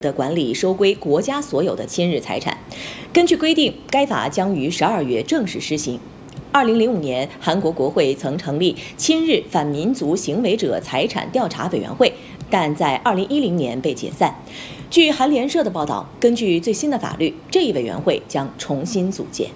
的管理收归国家所有的亲日财产。根据规定，该法将于12月正式施行。2005年，韩国国会曾成立亲日反民族行为者财产调查委员会，但在2010年被解散。据韩联社的报道，根据最新的法律，这一委员会将重新组建。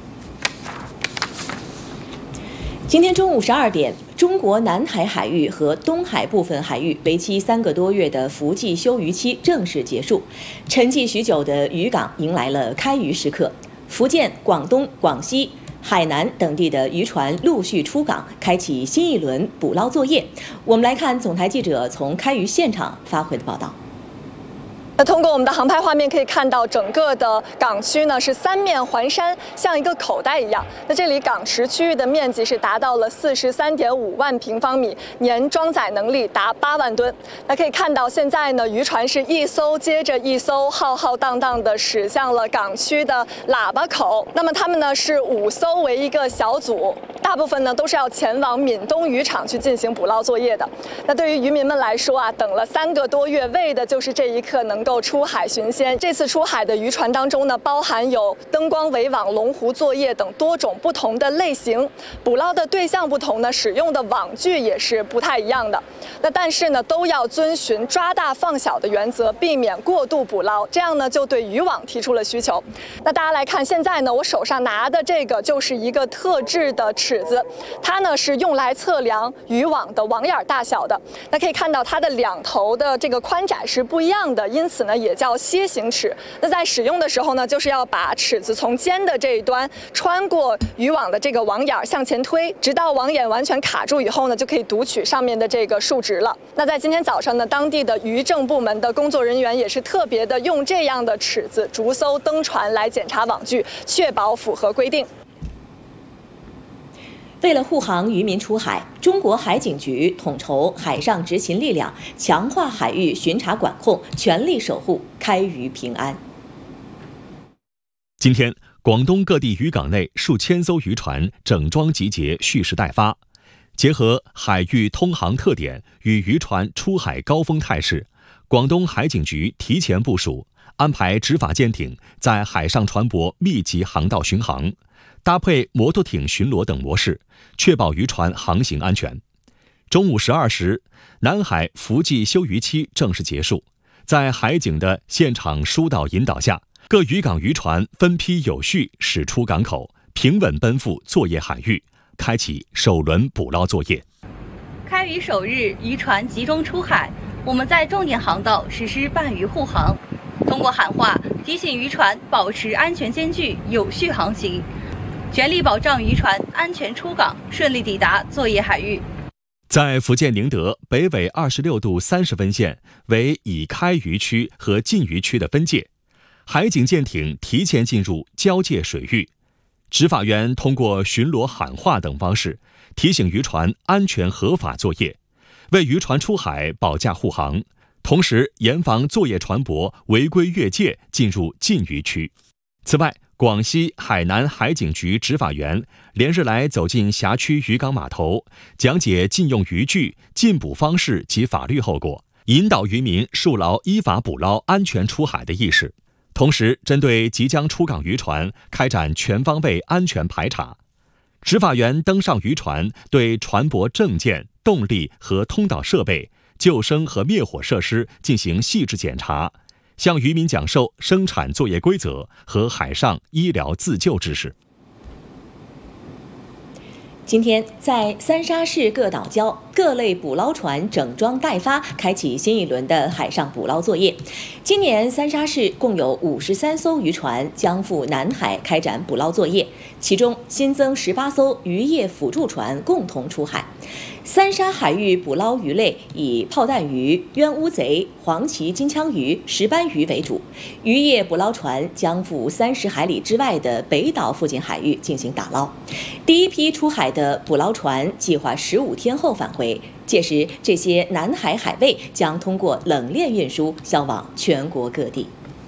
今天中午12点，中国南海海域和东海部分海域为期3个多月的伏季休渔期正式结束，沉寂许久的渔港迎来了开渔时刻。福建、广东、广西、海南等地的渔船陆续出港，开启新一轮捕捞作业。我们来看总台记者从开渔现场发回的报道。 通过我们的航拍画面可以看到，整个的港区呢是3面环山，像一个口袋一样。那这里港池区域的面积是达到了43.5万平方米，年装载能力达8万吨。那可以看到，现在呢渔船是一艘接着一艘，浩浩荡荡地驶向了港区的喇叭口。那么他们呢是5艘为一个小组，大部分呢都是要前往闽东渔场去进行捕捞作业的。那对于渔民们来说啊，等了3个多月，为的就是这一刻能够出海寻仙。这次出海的渔船当中呢，包含有灯光围网、龙湖作业等多种不同的类型。捕捞的对象不同呢，使用的网具也是不太一样的。那但是呢，都要遵循抓大放小的原则，避免过度捕捞。这样呢，就对渔网提出了需求。那大家来看，现在呢，我手上拿的这个就是一个特制的尺子，它呢是用来测量渔网的网眼大小的。那可以看到它的2头的这个宽窄是不一样的，因此呢也叫楔形尺。那在使用的时候呢，就是要把尺子从尖的这一端穿过渔网的这个网眼向前推，直到网眼完全卡住以后呢，就可以读取上面的这个数值了。那在今天早上呢，当地的渔政部门的工作人员也是特别的用这样的尺子逐艘登船来检查网具，确保符合规定。 为了护航渔民出海，中国海警局统筹海上执勤力量，强化海域巡查管控，全力守护开渔平安。 今天，广东各地渔港内数千艘渔船整装集结，蓄势待发。结合海域通航特点与渔船出海高峰态势，广东海警局提前部署，安排执法舰艇在海上船舶密集航道巡航，搭配摩托艇巡逻等模式，确保渔船航行安全。中午12时，南海伏季休渔期正式结束，在海警的现场疏导引导下，各渔港渔船分批有序驶出港口，平稳奔赴作业海域，开启首轮捕捞作业。 开渔首日，渔船集中出海，我们在重点航道实施伴渔护航，通过喊话提醒渔船保持安全间距，有序航行，全力保障渔船安全出港，顺利抵达作业海域。 在福建宁德北纬26度30分线为已开渔区和禁渔区的分界，海警舰艇提前进入交界水域，执法员通过巡逻喊话等方式提醒渔船安全合法作业，为渔船出海保驾护航，同时严防作业船舶违规越界进入禁渔区。此外，广西、海南海警局执法员连日来走进辖区渔港码头，讲解禁用渔具、禁捕方式及法律后果，引导渔民树牢依法捕捞、安全出海的意识。同时，针对即将出港渔船开展全方位安全排查。执法员登上渔船，对船舶证件、动力和通导设备、救生和灭火设施进行细致检查，向渔民讲授生产作业规则和海上医疗自救知识。 今天，在三沙市各岛礁，各类捕捞船整装待发，开启新一轮的海上捕捞作业。今年，三沙市共有53艘渔船将赴南海开展捕捞作业，其中新增18艘渔业辅助船共同出海。三沙海域捕捞鱼类以炮弹鱼、冤乌贼、黄鳍金枪鱼、石斑鱼为主，渔业捕捞船将赴30海里之外的北岛附近海域进行打捞。第一批出海的捕捞船计划15天后返回，届时这些南海海味将通过冷链运输销往全国各地。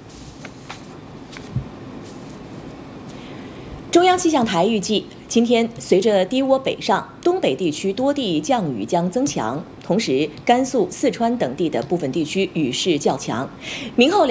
中央气象台预计，今天随着低涡北上，东北地区多地降雨将增强，同时甘肃、四川等地的部分地区雨势较强。明后